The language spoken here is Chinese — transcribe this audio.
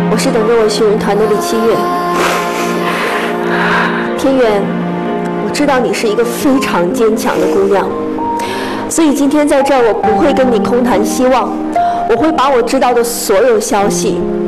我是等着我寻人团的李七月。天远，我知道你是一个非常坚强的姑娘，所以今天在这儿我不会跟你空谈希望，我会把我知道的所有消息